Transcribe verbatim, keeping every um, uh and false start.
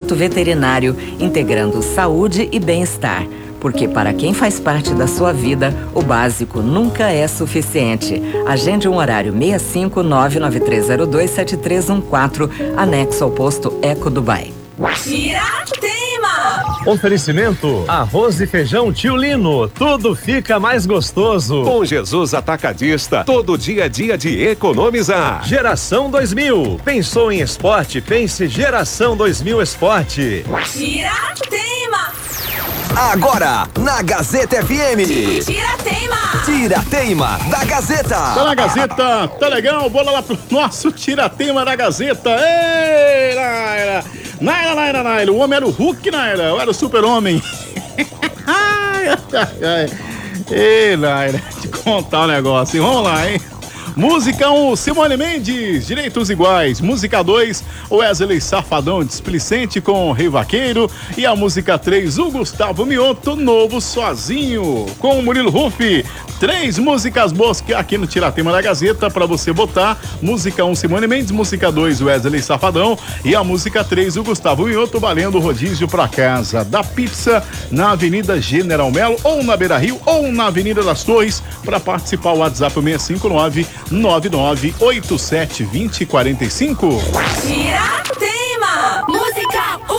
atendimento veterinário, integrando saúde e bem-estar. Porque para quem faz parte da sua vida, o básico nunca é suficiente. Agende um horário seis cinco nove nove três zero dois sete três um quatro, anexo ao posto Eco Dubai. Tiratema! Oferecimento: arroz e feijão Tio Lino. Tudo fica mais gostoso. Com Jesus Atacadista, todo dia a dia de economizar. Geração dois mil. Pensou em esporte? Pense Geração dois mil Esporte. Tiratema! Agora, na Gazeta F M. Tiratema! Tiratema da Gazeta. Tá na Gazeta, tá legal? Bola lá pro nosso Tiratema da Gazeta. Ei, Naira! Naira, Naira, Naira. O homem era o Hulk, Naira. Eu era o super-homem. Ai, ai, ai. Ei, Naira, te contar um negócio, hein? Vamos lá, hein? Música um, Simone Mendes, Direitos Iguais. Música dois, Wesley Safadão, Displicente com Rei Vaqueiro. E a música três, o Gustavo Mioto, Novo Sozinho, com o Murilo Rufi. Três músicas boas que aqui no Tiratema da Gazeta pra você botar. Música um, Simone Mendes. Música dois, Wesley Safadão. E a música três, o Gustavo Mioto, valendo o rodízio pra casa da pizza na Avenida General Melo, ou na Beira Rio, ou na Avenida das Torres. Pra participar, o WhatsApp seis cinco nove nove nove oito sete dois zero quatro cinco. Tira